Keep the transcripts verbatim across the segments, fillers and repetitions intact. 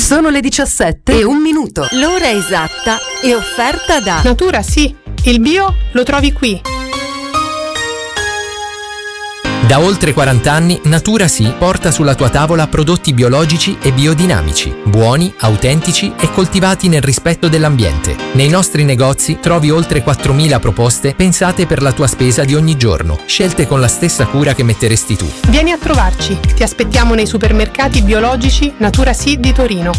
Sono le diciassette e un minuto. L'ora esatta è offerta da Natura Sì, il bio lo trovi qui. Da oltre quaranta anni Natura Sì porta sulla tua tavola prodotti biologici e biodinamici, buoni, autentici e coltivati nel rispetto dell'ambiente. Nei nostri negozi trovi oltre quattromila proposte pensate per la tua spesa di ogni giorno, scelte con la stessa cura che metteresti tu. Vieni a trovarci, ti aspettiamo nei supermercati biologici Natura Sì di Torino.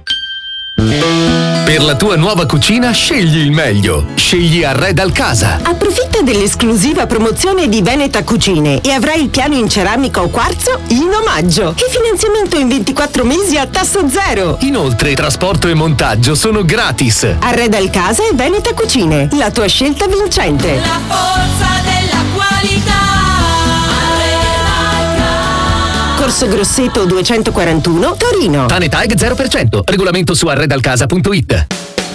Per la tua nuova cucina scegli il meglio. Scegli Arredal Casa. Approfitta dell'esclusiva promozione di Veneta Cucine e avrai il piano in ceramica o quarzo in omaggio e finanziamento in ventiquattro mesi a tasso zero. Inoltre trasporto e montaggio sono gratis. Arredal Casa e Veneta Cucine, la tua scelta vincente. La forza della qualità. Corso Grosseto duecentoquarantuno, Torino. Tanetag zero per cento. Regolamento su arredalcasa punto it.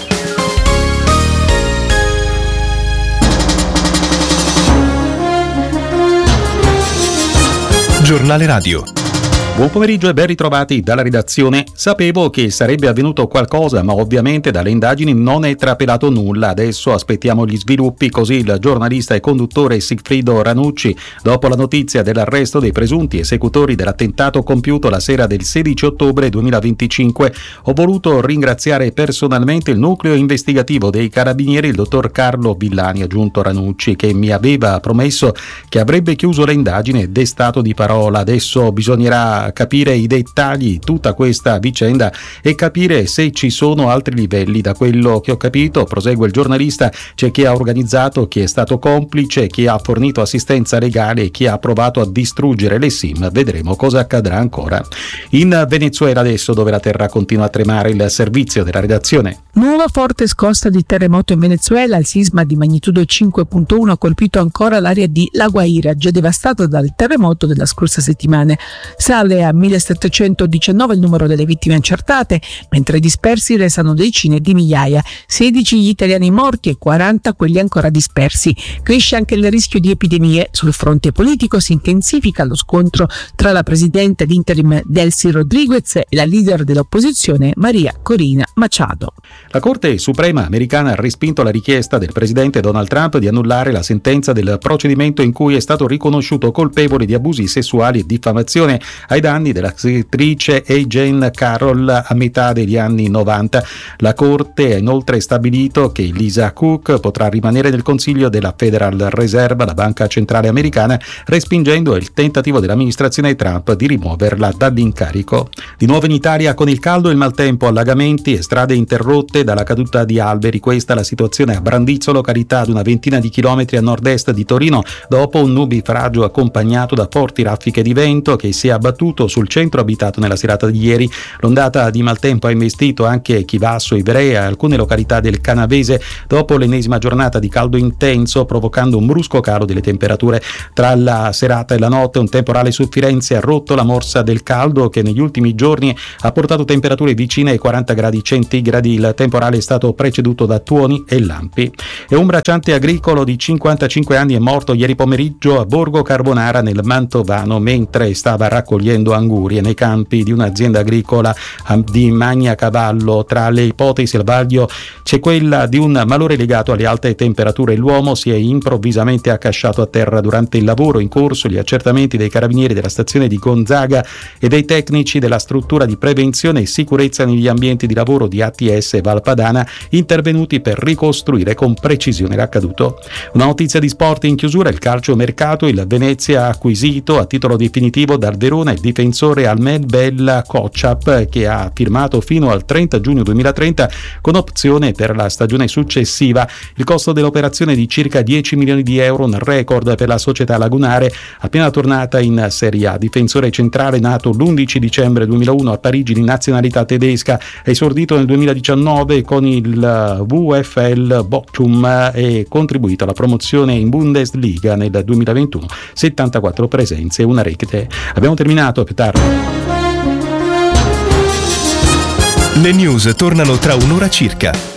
Giornale Radio. Buon pomeriggio e ben ritrovati dalla redazione. Sapevo che sarebbe avvenuto qualcosa, ma ovviamente dalle indagini non è trapelato nulla. Adesso aspettiamo gli sviluppi, così il giornalista e conduttore Sigfrido Ranucci, dopo la notizia dell'arresto dei presunti esecutori dell'attentato compiuto la sera del sedici ottobre duemilaventicinque, ho voluto ringraziare personalmente il nucleo investigativo dei Carabinieri, il dottor Carlo Villani, aggiunto Ranucci, che mi aveva promesso che avrebbe chiuso le indagini ed è stato di parola. Adesso bisognerà capire i dettagli di tutta questa vicenda e capire se ci sono altri livelli. Da quello che ho capito, prosegue il giornalista, c'è chi ha organizzato, chi è stato complice, chi ha fornito assistenza legale e chi ha provato a distruggere le SIM. Vedremo cosa accadrà ancora. In Venezuela adesso, dove la terra continua a tremare, il servizio della redazione. Nuova forte scossa di terremoto in Venezuela. Il sisma di magnitudo cinque virgola uno ha colpito ancora l'area di La Guaira, già devastata dal terremoto della scorsa settimana. Sale a millesettecentodiciannove il numero delle vittime accertate, mentre i dispersi restano decine di migliaia, sedici gli italiani morti e quaranta quelli ancora dispersi. Cresce anche il rischio di epidemie. Sul fronte politico si intensifica lo scontro tra la presidente d'interim Delcy Rodriguez e la leader dell'opposizione Maria Corina Machado. La Corte Suprema americana ha respinto la richiesta del presidente Donald Trump di annullare la sentenza del procedimento in cui è stato riconosciuto colpevole di abusi sessuali e diffamazione ai danni della scrittrice A. Jane Carroll a metà degli anni novanta. La Corte ha inoltre stabilito che Lisa Cook potrà rimanere nel Consiglio della Federal Reserve, la banca centrale americana, respingendo il tentativo dell'amministrazione Trump di rimuoverla dall'incarico. Di nuovo in Italia, con il caldo e il maltempo, allagamenti e strade interrotte dalla caduta di alberi. Questa è la situazione a Brandizzo, località ad una ventina di chilometri a nord-est di Torino, dopo un nubifragio accompagnato da forti raffiche di vento che si è abbattuto sul centro abitato nella serata di ieri. L'ondata di maltempo ha investito anche Chivasso, Ivrea e alcune località del Canavese dopo l'ennesima giornata di caldo intenso, provocando un brusco calo delle temperature. Tra la serata e la notte un temporale su Firenze ha rotto la morsa del caldo che negli ultimi giorni ha portato temperature vicine ai quaranta gradi centigradi. Il temporale è stato preceduto da tuoni e lampi. E un bracciante agricolo di cinquantacinque anni è morto ieri pomeriggio a Borgo Carbonara nel Mantovano mentre stava raccogliendo angurie nei campi di un'azienda agricola di Magnacavallo. Tra le ipotesi al vaglio c'è quella di un malore legato alle alte temperature. L'uomo si è improvvisamente accasciato a terra durante il lavoro in corso. Gli accertamenti dei carabinieri della stazione di Gonzaga e dei tecnici della struttura di prevenzione e sicurezza negli ambienti di lavoro di A T S Valpadana, intervenuti per ricostruire con precisione l'accaduto. Una notizia di sport in chiusura: il calcio mercato. Il Venezia ha acquisito a titolo definitivo dal Verona il difensore Ahmed Bella Kocciap, che ha firmato fino al trenta giugno duemilatrenta con opzione per la stagione successiva. Il costo dell'operazione è di circa dieci milioni di euro, un record per la società lagunare appena tornata in Serie A. Difensore centrale nato l'undici dicembre duemilauno a Parigi, di nazionalità tedesca, è esordito nel duemiladiciannove con il VfL Bochum e contribuito alla promozione in Bundesliga nel duemilaventuno, settantaquattro presenze e una rete. Abbiamo terminato, più tardi. Le news tornano tra un'ora circa.